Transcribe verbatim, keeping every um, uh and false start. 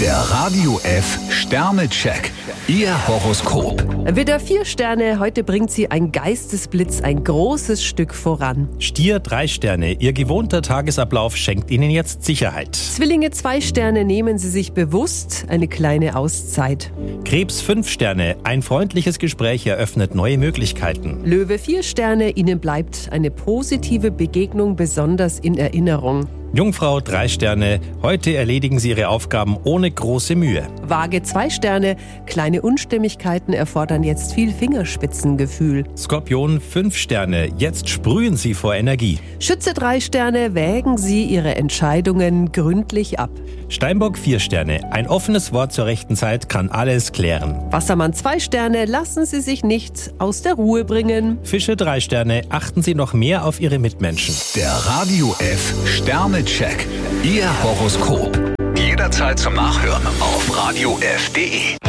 Der Radio F Sternecheck. Ihr Horoskop. Widder, vier Sterne. Heute bringt sie ein Geistesblitz ein großes Stück voran. Stier, drei Sterne. Ihr gewohnter Tagesablauf schenkt Ihnen jetzt Sicherheit. Zwillinge, zwei Sterne. Nehmen Sie sich bewusst eine kleine Auszeit. Krebs, fünf Sterne. Ein freundliches Gespräch eröffnet neue Möglichkeiten. Löwe, vier Sterne. Ihnen bleibt eine positive Begegnung besonders in Erinnerung. Jungfrau, drei Sterne. Heute erledigen Sie Ihre Aufgaben ohne große Mühe. Waage, zwei Sterne. Kleine Unstimmigkeiten erfordern jetzt viel Fingerspitzengefühl. Skorpion, fünf Sterne. Jetzt sprühen Sie vor Energie. Schütze, drei Sterne. Wägen Sie Ihre Entscheidungen gründlich ab. Steinbock, vier Sterne. Ein offenes Wort zur rechten Zeit kann alles klären. Wassermann, zwei Sterne. Lassen Sie sich nicht aus der Ruhe bringen. Fische, drei Sterne. Achten Sie noch mehr auf Ihre Mitmenschen. Der Radio F Sternecheck. Ihr Horoskop. Jederzeit zum Nachhören auf radio f punkt de.